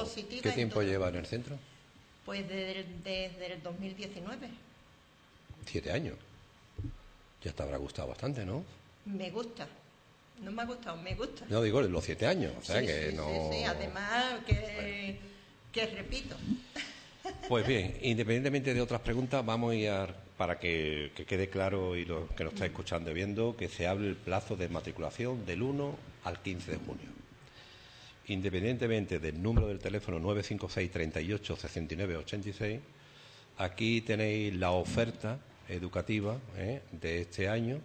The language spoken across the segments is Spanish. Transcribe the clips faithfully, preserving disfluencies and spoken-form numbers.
positiva. ¿Qué tiempo lleva en el centro? Pues desde, desde el dos mil diecinueve. Siete años. Ya te habrá gustado bastante, ¿no? Me gusta. No me ha gustado, me gusta. No digo los siete años, o sea sí, que sí, no... Sí, sí, además que, bueno. que repito. Pues bien, independientemente de otras preguntas, vamos a ir a, para que, que quede claro y los que nos está escuchando y viendo, que se hable el plazo de matriculación del uno al quince de junio. Independientemente del número del teléfono nueve cinco seis, treinta y ocho, sesenta y nueve, ochenta y seis, aquí tenéis la oferta educativa ¿eh? de este año.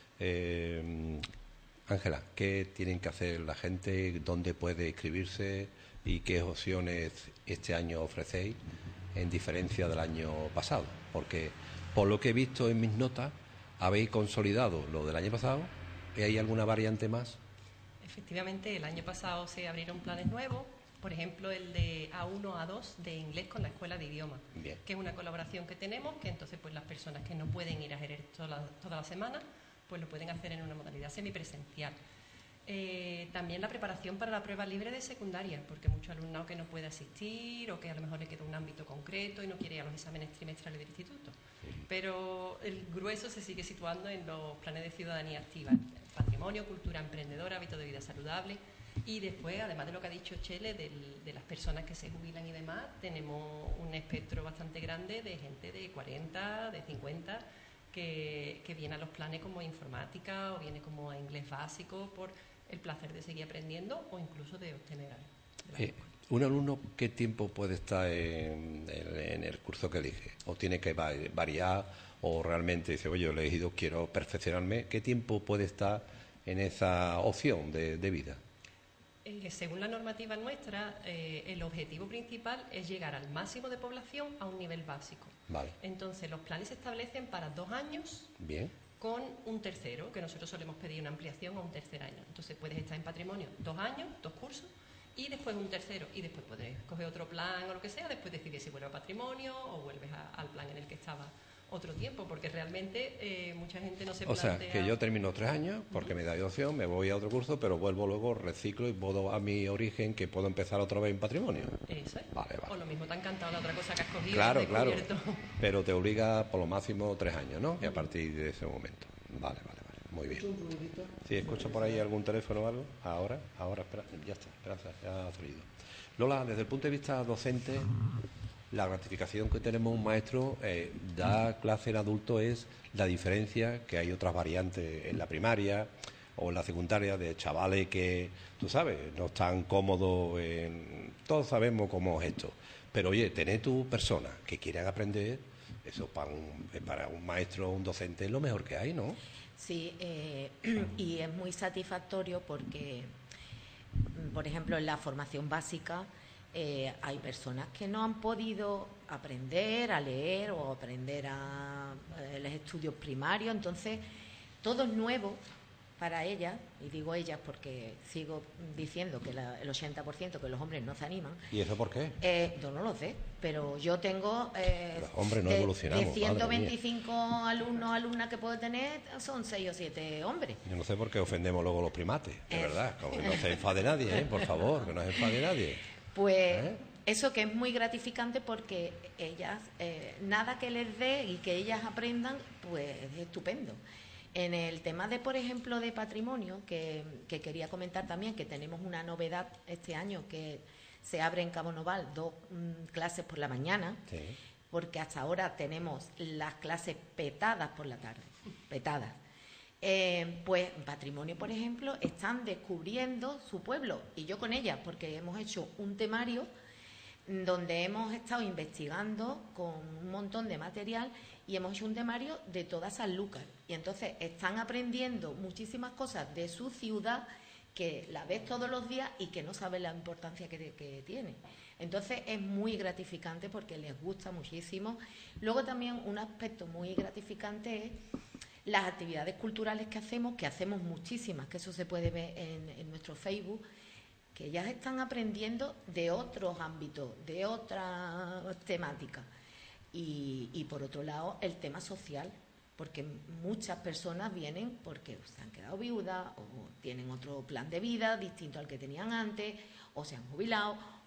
Eh, Ángela, ¿qué tienen que hacer la gente? ¿Dónde puede inscribirse? ¿Y qué opciones este año ofrecéis en diferencia del año pasado? Porque por lo que he visto en mis notas, habéis consolidado lo del año pasado. ¿Y hay alguna variante más? Efectivamente, el año pasado se abrieron planes nuevos, por ejemplo el de A uno, A dos de inglés con la Escuela de Idiomas, Bien. Que es una colaboración que tenemos, que entonces pues las personas que no pueden ir a Jerez toda la, toda la semana, pues lo pueden hacer en una modalidad semipresencial. Eh, también la preparación para la prueba libre de secundaria, porque mucho alumnado que no puede asistir o que a lo mejor le queda un ámbito concreto y no quiere ir a los exámenes trimestrales del instituto. Pero el grueso se sigue situando en los planes de ciudadanía activa, patrimonio, cultura emprendedora, hábito de vida saludable. Y después, además de lo que ha dicho Chele, del, de las personas que se jubilan y demás, tenemos un espectro bastante grande de gente de cuarenta, de cincuenta, que, que viene a los planes como informática o viene como a inglés básico por el placer de seguir aprendiendo o incluso de obtener algo. Eh, ¿Un alumno qué tiempo puede estar en, en, en el curso que elige? ¿O tiene que variar? ¿O realmente dice, oye, yo he elegido, quiero perfeccionarme? ¿Qué tiempo puede estar en esa opción de, de vida? Eh, según la normativa nuestra, eh, el objetivo principal es llegar al máximo de población a un nivel básico. Vale. Entonces, los planes se establecen para dos años. Bien. Con un tercero, que nosotros solemos pedir una ampliación a un tercer año. Entonces puedes estar en patrimonio dos años, dos cursos, y después un tercero, y después puedes coger otro plan o lo que sea, después decides si vuelves a patrimonio o vuelves a, al plan en el que estaba otro tiempo, porque realmente eh, mucha gente no se o plantea... O sea, que yo termino tres años porque uh-huh. me da opción, me voy a otro curso, pero vuelvo luego, reciclo y puedo a mi origen, que puedo empezar otra vez en patrimonio. Eso es. Vale, vale. O lo mismo te ha encantado la otra cosa que has cogido. Claro, claro. Pero te obliga por lo máximo tres años, ¿no? Y a partir de ese momento. Vale, vale, vale. Muy bien. Sí, escucho por ahí algún teléfono o algo. Ahora, ahora, espera, ya está, gracias, ya ha salido. Lola, desde el punto de vista docente, la gratificación que tenemos un maestro eh, da clase en adulto es la diferencia que hay otras variantes en la primaria o en la secundaria de chavales que, tú sabes, no están cómodos en... Todos sabemos cómo es esto. Pero oye, tener tu persona que quieran aprender, eso para un, para un maestro o un docente es lo mejor que hay, ¿no? Sí, eh, y es muy satisfactorio porque, por ejemplo, en la formación básica eh, hay personas que no han podido aprender a leer o aprender a eh, los estudios primarios, entonces todo es nuevo para ellas, y digo ellas porque sigo diciendo que la, el ochenta por ciento que los hombres no se animan. ¿Y eso por qué? Eh, yo no lo sé, pero yo tengo eh, los hombres no de, evolucionamos, de ciento veinticinco alumnos alumnas que puedo tener, son seis o siete hombres. Yo no sé por qué ofendemos luego los primates, de eh. verdad, que no se enfade nadie, ¿eh? Por favor, que no se enfade nadie. Pues ¿Eh? eso que es muy gratificante porque ellas, eh, nada que les dé y que ellas aprendan, pues es estupendo. En el tema de, por ejemplo, de patrimonio, que, que quería comentar también, que tenemos una novedad este año, que se abre en Cabo Noval dos mm, clases por la mañana, sí. Porque hasta ahora tenemos las clases petadas por la tarde, petadas. Eh, pues en patrimonio, por ejemplo, están descubriendo su pueblo, y yo con ellas, porque hemos hecho un temario donde hemos estado investigando con un montón de material y hemos hecho un temario de toda Sanlúcar, y entonces están aprendiendo muchísimas cosas de su ciudad que la ves todos los días y que no sabes la importancia que, que tiene. Entonces es muy gratificante porque les gusta muchísimo. Luego también un aspecto muy gratificante es las actividades culturales que hacemos, que hacemos muchísimas, que eso se puede ver en, en nuestro Facebook, que ellas están aprendiendo de otros ámbitos, de otras temáticas. Y, y por otro lado, el tema social, porque muchas personas vienen porque se han quedado viudas o tienen otro plan de vida distinto al que tenían antes, o se han jubilado,